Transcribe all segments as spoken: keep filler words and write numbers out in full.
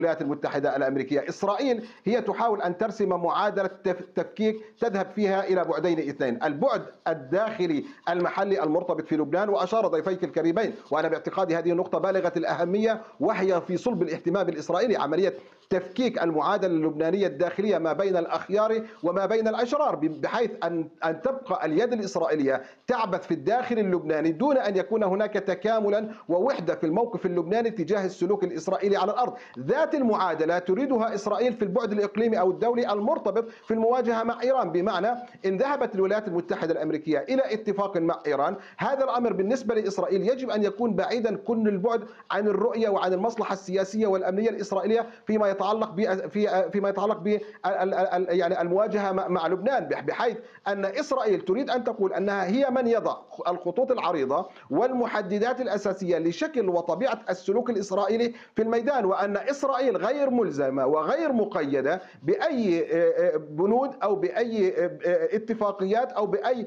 الولايات المتحدة الأمريكية. إسرائيل هي تحاول أن ترسم معادلة تفكيك تذهب فيها إلى بعدين اثنين: البعد الداخلي المحلي المرتبط في لبنان، وأشار ضيفيك الكريمين وأنا باعتقادي هذه النقطة بالغة الأهمية وهي في صلب الاهتمام الإسرائيلي، عملية تفكيك المعادلة اللبنانية الداخلية ما بين الأخيار وما بين الأشرار، بحيث أن أن تبقى اليد الإسرائيلية تعبث في الداخل اللبناني دون أن يكون هناك تكاملا ووحدة في الموقف اللبناني تجاه السلوك الإسرائيلي على الأرض. ذات المعادلة تريدها إسرائيل في البعد الإقليمي أو الدولي المرتبط في المواجهة مع إيران، بمعنى إن ذهبت الولايات المتحدة الأمريكية إلى اتفاق مع إيران، هذا الأمر بالنسبة لإسرائيل يجب أن يكون بعيدا كل البعد عن الرؤية وعن المصلحة السياسية والأمنية الإسرائيلية فيما يتعلق ب في فيما يتعلق ب يعني المواجهة مع لبنان، بحيث أن إسرائيل تريد أن تقول أنها هي من يضع الخطوط العريضة والمحددات الأساسية لشكل وطبيعة السلوك الإسرائيلي في الميدان، وأن إسرائيل غير ملزمة وغير مقيدة بأي بنود أو بأي اتفاقيات أو بأي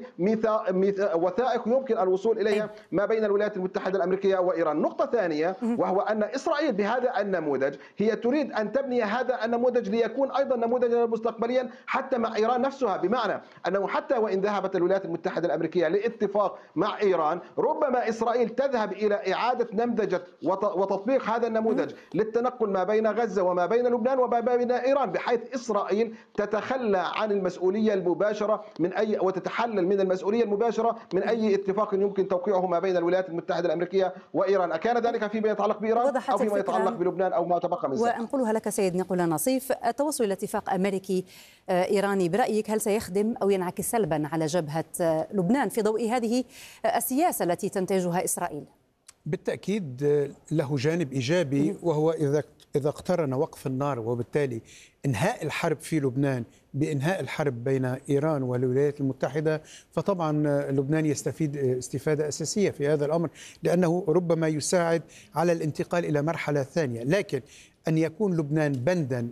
وثائق يمكن الوصول إليها ما بين الولايات المتحدة الأمريكية وإيران. نقطة ثانية، وهو أن إسرائيل بهذا النموذج هي تريد أن تبني هذا النموذج ليكون أيضا نموذجا مستقبليا حتى مع إيران نفسها، بمعنى أنه حتى وإن ذهبت الولايات المتحدة الأمريكية لاتفاق مع إيران، ربما إسرائيل تذهب إلى إعادة نمذجة وتطبيق هذا النموذج للتنقل ما بين غزة وما بين لبنان وما بين إيران، بحيث إسرائيل تتخلى عن المسؤولية المباشرة من أي وتتحلل من المسؤولية المباشرة من أي اتفاق يمكن توقيعه ما بين الولايات المتحدة الأمريكية وإيران، أكان ذلك فيما يتعلق بإيران أو فيما يتعلق بلبنان أو ما تبقى من زمن. وأنقلها لك سيد نيقولا نصيف: التوصل إلى اتفاق أمريكي إيراني برأيك هل سيخدم أو ينعكس سلبا على جبهة لبنان في ضوء هذه السياسة التي تنتجها إسرائيل؟ بالتأكيد له جانب إيجابي، وهو إذا إذا اقترن وقف النار وبالتالي إنهاء الحرب في لبنان بإنهاء الحرب بين إيران والولايات المتحدة، فطبعا لبنان يستفيد استفادة أساسية في هذا الأمر، لأنه ربما يساعد على الانتقال إلى مرحلة ثانية. لكن أن يكون لبنان بندا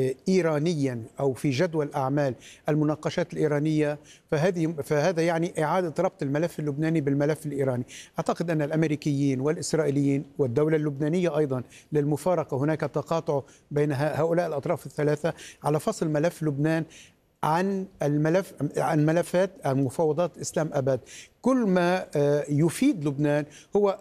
إيرانيا أو في جدول أعمال المناقشات الإيرانية، فهذه فهذا يعني إعادة ربط الملف اللبناني بالملف الإيراني. أعتقد أن الأمريكيين والإسرائيليين والدولة اللبنانية أيضا للمفارقة هناك تقاطع بين هؤلاء الأطراف الثلاثة على فصل ملف لبنان عن الملف عن ملفات المفاوضات إسلام أباد. كل ما يفيد لبنان هو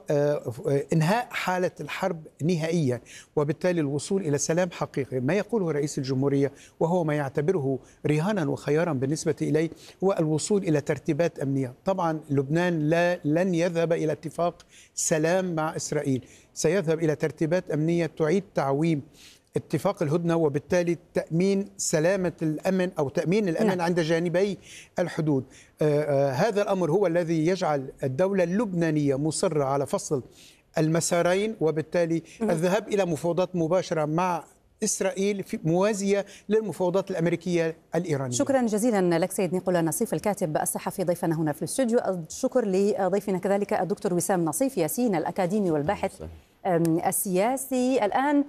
إنهاء حالة الحرب نهائيا، وبالتالي الوصول إلى سلام حقيقي. ما يقوله رئيس الجمهورية وهو ما يعتبره رهانا وخيارا بالنسبة إليه هو الوصول إلى ترتيبات أمنية. طبعا لبنان لا لن يذهب إلى اتفاق سلام مع إسرائيل، سيذهب إلى ترتيبات أمنية تعيد تعويم اتفاق الهدنة، وبالتالي تأمين سلامة الأمن أو تأمين الأمن نعم. عند جانبي الحدود. آه آه هذا الأمر هو الذي يجعل الدولة اللبنانية مصرة على فصل المسارين، وبالتالي م. الذهاب إلى مفاوضات مباشرة مع إسرائيل في موازية للمفاوضات الأمريكية الإيرانية. شكرا جزيلا لك سيد نيقولا نصيف الكاتب الصحفي ضيفنا هنا في الاستوديو. الشكر لضيفنا كذلك الدكتور وسام نصيف ياسين الأكاديمي والباحث السياسي. الآن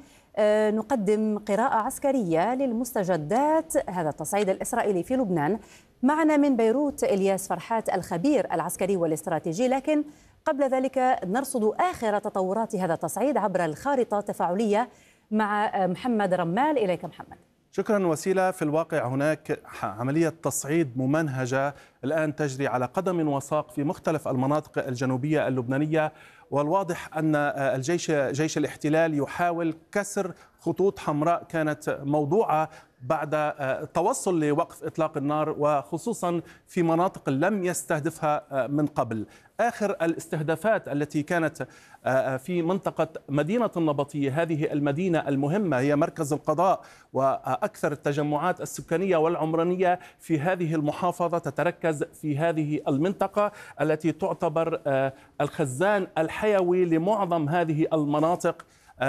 نقدم قراءة عسكرية للمستجدات هذا التصعيد الإسرائيلي في لبنان. معنا من بيروت إلياس فرحات الخبير العسكري والاستراتيجي، لكن قبل ذلك نرصد آخر تطورات هذا التصعيد عبر الخارطة التفاعلية مع محمد رمال. إليك محمد. شكرا وسيلة. في الواقع هناك عملية تصعيد ممنهجة الآن تجري على قدم وساق في مختلف المناطق الجنوبية اللبنانية، والواضح أن الجيش جيش الاحتلال يحاول كسر خطوط حمراء كانت موضوعة بعد التوصل لوقف إطلاق النار، وخصوصا في مناطق لم يستهدفها من قبل. آخر الاستهدافات التي كانت في منطقة مدينة النبطية، هذه المدينة المهمة هي مركز القضاء وأكثر التجمعات السكانية والعمرانية في هذه المحافظة تتركز في هذه المنطقة التي تعتبر الخزان الحيوي لمعظم هذه المناطق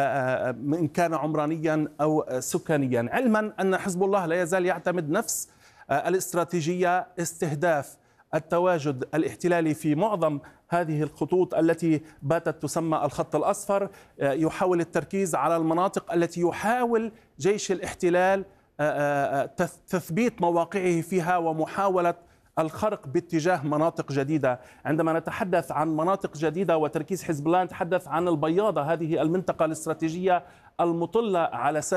إن كان عمرانيا أو سكانيا، علما أن حزب الله لا يزال يعتمد نفس الاستراتيجية استهداف التواجد الاحتلالي في معظم هذه الخطوط التي باتت تسمى الخط الأصفر. يحاول التركيز على المناطق التي يحاول جيش الاحتلال تثبيت مواقعه فيها ومحاولة الخرق باتجاه مناطق جديدة. عندما نتحدث عن مناطق جديدة وتركيز حزب الله نتحدث عن البياضة، هذه المنطقة الاستراتيجية المطلة على